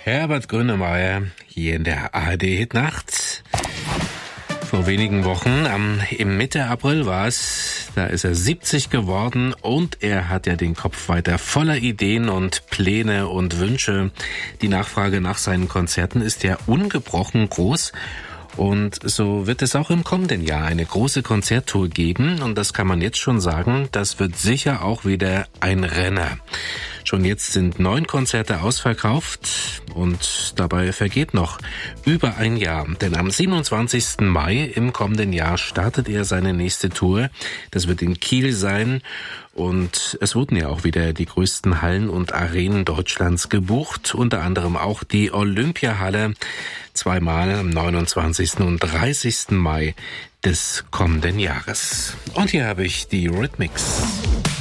Herbert Grönemeyer hier in der ARD-Hitnacht. Vor wenigen Wochen, im Mitte April war es, da ist er 70 geworden und er hat ja den Kopf weiter voller Ideen und Pläne und Wünsche. Die Nachfrage nach seinen Konzerten ist ja ungebrochen groß. Und so wird es auch im kommenden Jahr eine große Konzerttour geben. Und das kann man jetzt schon sagen, das wird sicher auch wieder ein Renner. Schon jetzt sind 9 Konzerte ausverkauft und dabei vergeht noch über ein Jahr. Denn am 27. Mai im kommenden Jahr startet er seine nächste Tour. Das wird in Kiel sein. Und es wurden ja auch wieder die größten Hallen und Arenen Deutschlands gebucht, unter anderem auch die Olympiahalle, zweimal am 29. und 30. Mai des kommenden Jahres. Und hier habe ich die Rhythmics.